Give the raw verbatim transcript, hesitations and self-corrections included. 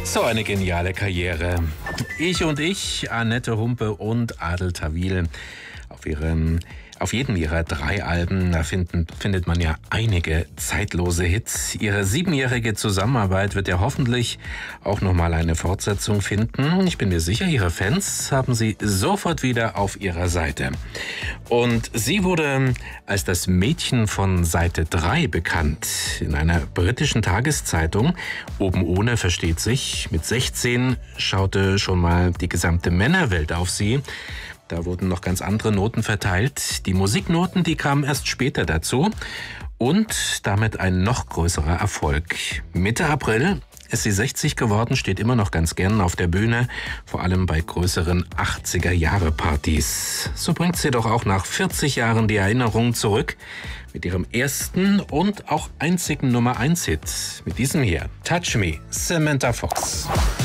So eine geniale Karriere. Ich und ich, Annette Humpe und Adel Tawil. Auf ihrem, auf jedem ihrer drei Alben, da finden, findet man ja einige zeitlose Hits. Ihre siebenjährige Zusammenarbeit wird ja hoffentlich auch nochmal eine Fortsetzung finden. Ich bin mir sicher, ihre Fans haben sie sofort wieder auf ihrer Seite. Und sie wurde als das Mädchen von Seite drei bekannt. In einer britischen Tageszeitung, oben ohne versteht sich, mit sechzehn schaute schon mal die gesamte Männerwelt auf sie. Da wurden noch ganz andere Noten verteilt. Die Musiknoten, die kamen erst später dazu. Und damit ein noch größerer Erfolg. Mitte April ist sie sechzig geworden, steht immer noch ganz gern auf der Bühne, vor allem bei größeren achtziger-Jahre-Partys. So bringt sie doch auch nach vierzig Jahren die Erinnerung zurück mit ihrem ersten und auch einzigen Nummer eins Hit. Mit diesem hier, Touch Me, Samantha Fox.